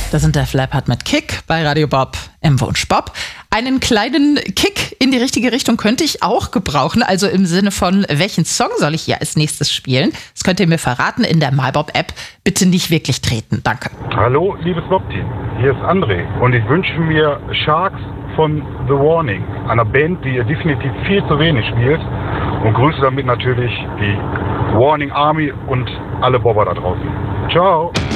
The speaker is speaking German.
Das sind der Flappert mit Kick bei Radio Bob im Wunsch Bob. Einen kleinen Kick in die richtige Richtung könnte ich auch gebrauchen, also im Sinne von, welchen Song soll ich hier als nächstes spielen? Das könnt ihr mir verraten in der MyBob-App. Bitte nicht wirklich treten, danke. Hallo, liebes Bob-Team, hier ist André und ich wünsche mir Sharks von The Warning, einer Band, die definitiv viel zu wenig spielt, und grüße damit natürlich die Warning Army und alle Bobber da draußen. Ciao!